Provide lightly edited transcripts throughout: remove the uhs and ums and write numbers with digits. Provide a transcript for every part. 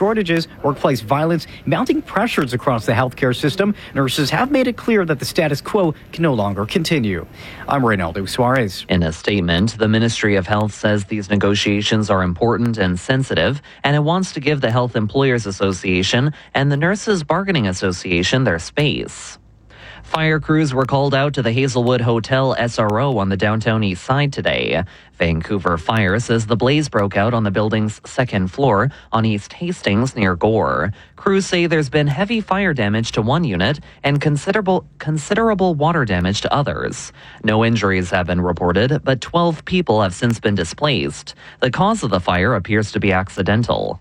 shortages, workplace violence, mounting pressures across the healthcare system, nurses have made it clear that the status quo can no longer continue. I'm Reynaldo Suarez. In a statement, the Ministry of Health says these negotiations are important and sensitive, and it wants to give the Health Employers Association and the Nurses Bargaining Association their space. Fire crews were called out to the Hazelwood Hotel SRO on the downtown east side today. Vancouver Fire says the blaze broke out on the building's second floor on East Hastings near Gore. Crews say there's been heavy fire damage to one unit and considerable water damage to others. No injuries have been reported, but 12 people have since been displaced. The cause of the fire appears to be accidental.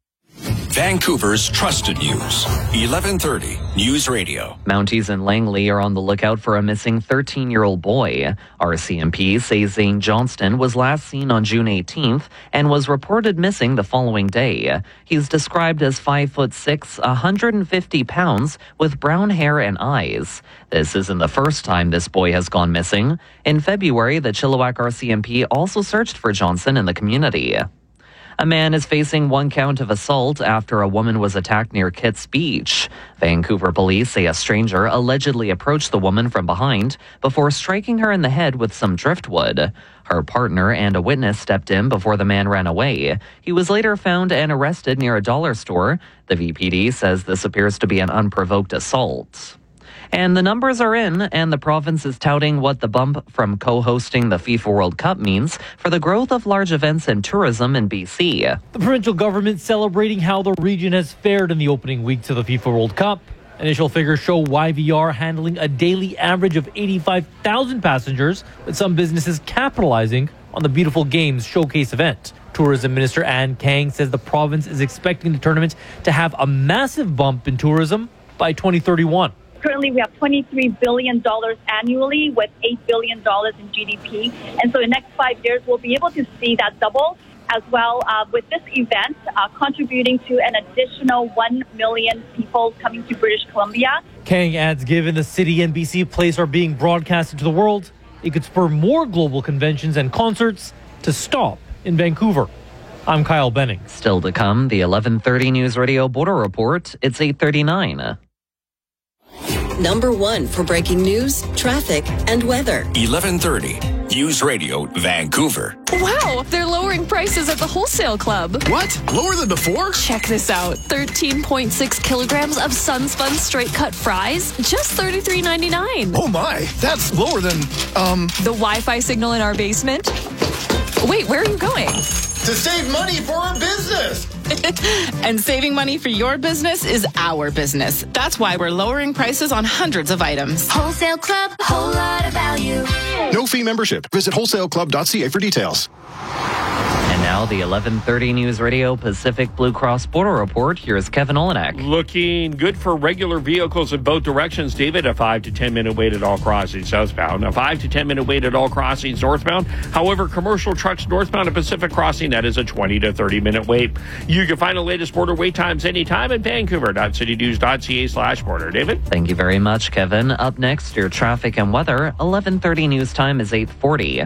Vancouver's trusted news. 1130 News Radio. Mounties in Langley are on the lookout for a missing 13-year-old boy. RCMP says Zane Johnston was last seen on June 18th and was reported missing the following day. He's described as 5'6", 150 pounds, with brown hair and eyes. This isn't the first time this boy has gone missing. In February, the Chilliwack RCMP also searched for Johnson in the community. A man is facing one count of assault after a woman was attacked near Kits Beach. Vancouver police say a stranger allegedly approached the woman from behind before striking her in the head with some driftwood. Her partner and a witness stepped in before the man ran away. He was later found and arrested near a dollar store. The VPD says this appears to be an unprovoked assault. And the numbers are in, and the province is touting what the bump from co-hosting the FIFA World Cup means for the growth of large events and tourism in BC. The provincial government celebrating how the region has fared in the opening weeks of the FIFA World Cup. Initial figures show YVR handling a daily average of 85,000 passengers, with some businesses capitalizing on the beautiful games showcase event. Tourism Minister Ann Kang says the province is expecting the tournament to have a massive bump in tourism by 2031. Currently, we have $23 billion annually with $8 billion in GDP. And so in the next 5 years, we'll be able to see that double as well with this event contributing to an additional 1 million people coming to British Columbia. Kang adds, given the city and BC Place are being broadcasted to the world, it could spur more global conventions and concerts to stop in Vancouver. I'm Kyle Benning. Still to come, the 1130 News Radio Border Report. It's 8:39. Number one for breaking news, traffic, and weather. 1130 News Radio, Vancouver. Wow, they're lowering prices at the Wholesale Club. What? Lower than before? Check this out. 13.6 kilograms of Sunspun straight cut fries, just $33.99. Oh my, that's lower than, The Wi-Fi signal in our basement? Wait, where are you going? To save money for our business. And saving money for your business is our business. That's why we're lowering prices on hundreds of items. Wholesale Club, a whole lot of value. No fee membership. Visit wholesaleclub.ca for details. And now the 1130 News Radio Pacific Blue Cross Border Report. Here's Kevin Olenek. Looking good for regular vehicles in both directions, David. A 5 to 10 minute wait at all crossings southbound. A 5 to 10 minute wait at all crossings northbound. However, commercial trucks northbound at Pacific Crossing, that is a 20 to 30 minute wait. You can find the latest border wait times anytime at vancouver.citynews.ca/border. David? Thank you very much, Kevin. Up next, your traffic and weather. 1130 news time is 8:40.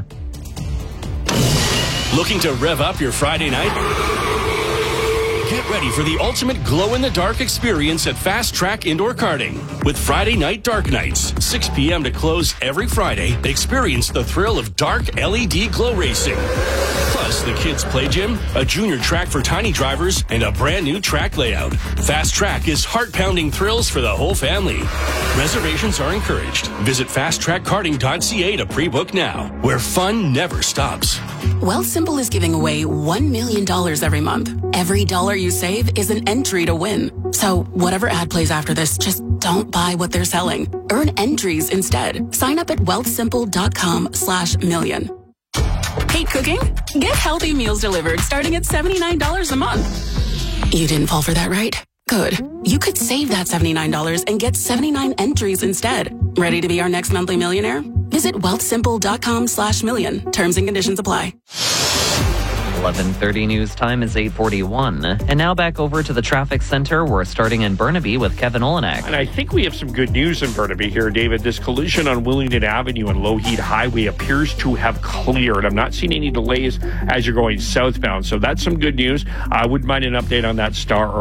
Looking to rev up your Friday night? Get ready for the ultimate glow-in-the-dark experience at Fast Track Indoor Karting. With Friday Night Dark Nights, 6 p.m. to close every Friday, experience the thrill of dark LED glow racing. Plus, the kids' play gym, a junior track for tiny drivers, and a brand new track layout. Fast Track is heart-pounding thrills for the whole family. Reservations are encouraged. Visit fasttrackkarting.ca to pre-book now, where fun never stops. Wealthsimple is giving away $1 million every month. Every dollar you save is an entry to win. So whatever ad plays after this, just don't buy what they're selling. Earn entries instead. Sign up at wealthsimple.com/million. Hate cooking? Get healthy meals delivered starting at $79 a month. You didn't fall for that, right? Good. You could save that $79 and get 79 entries instead. Ready to be our next monthly millionaire? Visit wealthsimple.com/million. Terms and conditions apply. 1130 news time is 8:41. And now back over to the traffic center. We're starting in Burnaby with Kevin Olenek. And I think we have some good news in Burnaby here, David. This collision on Willingdon Avenue and Lougheed Highway appears to have cleared. I'm not seeing any delays as you're going southbound. So that's some good news. I wouldn't mind an update on that Star